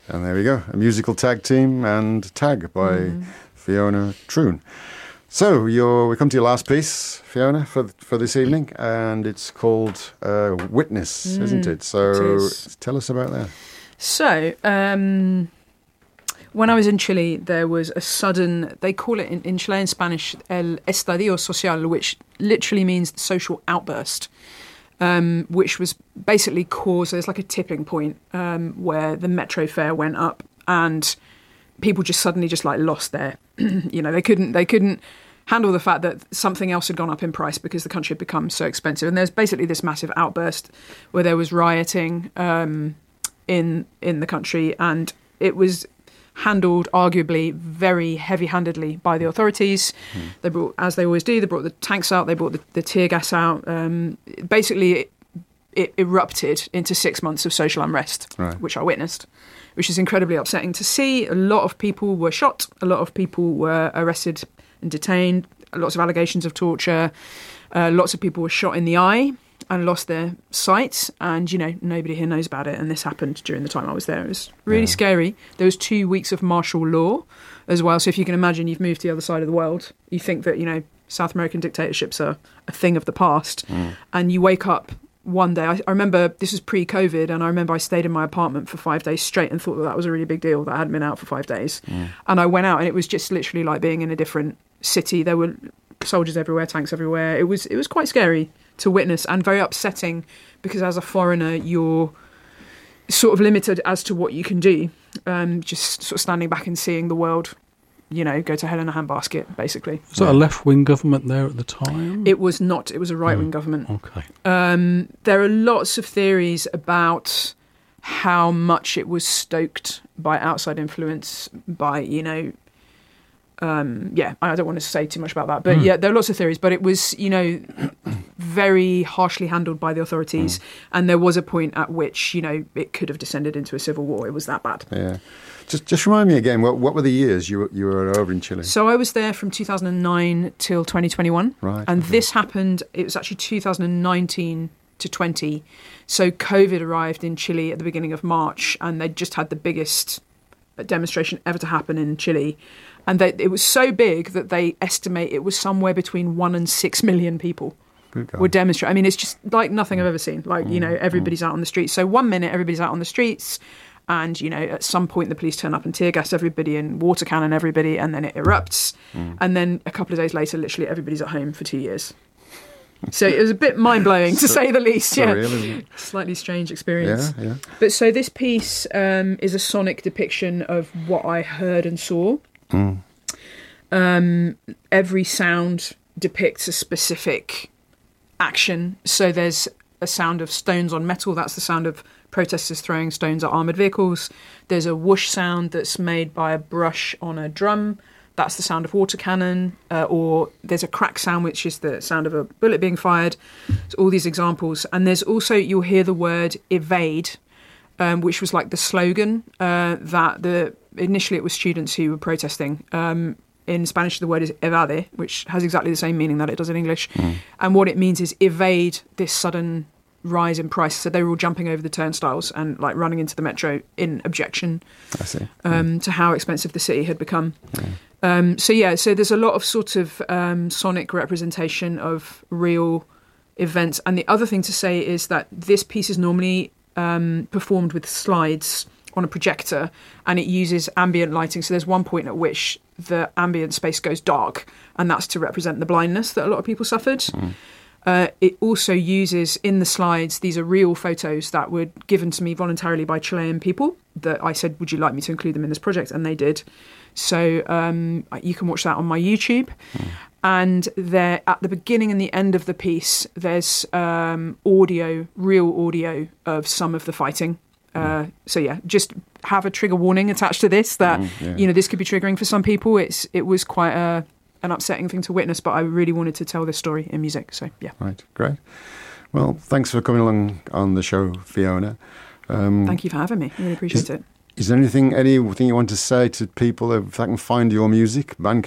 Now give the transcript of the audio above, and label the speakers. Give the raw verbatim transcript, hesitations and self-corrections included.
Speaker 1: And there we go, a musical tag team and Tag by mm. Fiona Troon. So you're, we come to your last piece, Fiona, for for this evening, and it's called uh, Witness, mm, isn't it? So
Speaker 2: it is.
Speaker 1: Tell us about that.
Speaker 2: So um, when I was in Chile, there was a sudden, they call it in, in Chilean Spanish, el estadio social, which literally means social outburst, um, which was basically caused, there's like a tipping point um, where the metro fare went up and people just suddenly just like lost their, you know, they couldn't, they couldn't handle the fact that something else had gone up in price because the country had become so expensive. And there's basically this massive outburst where there was rioting um, in in the country, and it was handled arguably very heavy-handedly by the authorities. Mm. They brought, as they always do, they brought the tanks out, they brought the, the tear gas out. Um, basically, it, it erupted into six months of social unrest, right. which I witnessed, which is incredibly upsetting to see. A lot of people were shot, a lot of people were arrested and detained, lots of allegations of torture, uh, lots of people were shot in the eye and lost their sight, and, you know, nobody here knows about it, and this happened during the time I was there. It was really yeah. scary. There was two weeks of martial law as well, so if you can imagine you've moved to the other side of the world, you think that, you know, South American dictatorships are a thing of the past, mm. and you wake up one day, I, I remember this was pre-COVID, and I remember I stayed in my apartment for five days straight and thought that that was a really big deal, that I hadn't been out for five days. Mm. And I went out, and it was just literally like being in a different city. There were soldiers everywhere, tanks everywhere. It was it was quite scary to witness and very upsetting, because as a foreigner, you're sort of limited as to what you can do. Um, just sort of standing back and seeing the world, you know, go to hell in a handbasket, basically.
Speaker 3: Was that a left-wing government there at the time?
Speaker 2: It was not. It was a right-wing mm. government.
Speaker 3: Okay.
Speaker 2: Um, there are lots of theories about how much it was stoked by outside influence, by, you know, um, yeah, I don't want to say too much about that. But mm. yeah, there are lots of theories. But it was, you know, very harshly handled by the authorities. Mm. And there was a point at which, you know, it could have descended into a civil war. It was that bad.
Speaker 1: Yeah. Just just remind me again, what what were the years you were, you were over in Chile?
Speaker 2: So I was there from two thousand nine till twenty twenty-one.
Speaker 1: Right.
Speaker 2: And
Speaker 1: okay.
Speaker 2: this happened, it was actually two thousand nineteen to twenty. So COVID arrived in Chile at the beginning of March, and they just had the biggest demonstration ever to happen in Chile. And they, it was so big that they estimate it was somewhere between one and six million people would demonstrate. I mean, it's just like nothing I've ever seen. Like, mm, you know, everybody's mm. out on the streets. So one minute everybody's out on the streets, and, you know, at some point the police turn up and tear gas everybody and water cannon everybody, and then it erupts. Mm. And then a couple of days later, literally everybody's at home for two years. So it was a bit mind-blowing, to say the least. Yeah,
Speaker 1: surreal, isn't it?
Speaker 2: Slightly strange experience.
Speaker 1: Yeah, yeah.
Speaker 2: But so this piece um, is a sonic depiction of what I heard and saw. Mm. Um, every sound depicts a specific action. So there's a sound of stones on metal. That's the sound of protesters throwing stones at armoured vehicles. There's a whoosh sound that's made by a brush on a drum. That's the sound of water cannon. Uh, or there's a crack sound, which is the sound of a bullet being fired. So all these examples. And there's also, you'll hear the word evade, um, which was like the slogan uh, that the initially it was students who were protesting. Um, in Spanish, the word is evade, which has exactly the same meaning that it does in English. Mm. And what it means is evade this sudden rise in price. So they were all jumping over the turnstiles and like running into the metro in objection
Speaker 1: I see.
Speaker 2: Um,
Speaker 1: mm.
Speaker 2: to how expensive the city had become.
Speaker 1: Yeah.
Speaker 2: Um, so, yeah, so there's a lot of sort of um, sonic representation of real events. And the other thing to say is that this piece is normally um, performed with slides on a projector, and it uses ambient lighting. So there's one point at which the ambient space goes dark, and that's to represent the blindness that a lot of people suffered. Mm. Uh, it also uses, in the slides, these are real photos that were given to me voluntarily by Chilean people that I said, would you like me to include them in this project? And they did. So um, you can watch that on my YouTube. Mm. And there, at the beginning and the end of the piece, there's um, audio, real audio of some of the fighting. Uh, so yeah, just have a trigger warning attached to this that, mm, yeah. you know, this could be triggering for some people. It's It was quite a, an upsetting thing to witness, but I really wanted to tell this story in music. So yeah.
Speaker 1: Right, great. Well, thanks for coming along on the show, Fiona. Um,
Speaker 2: Thank you for having me. I really appreciate
Speaker 1: is,
Speaker 2: it.
Speaker 1: Is there anything, anything you want to say to people if they can find your music, Bandcamp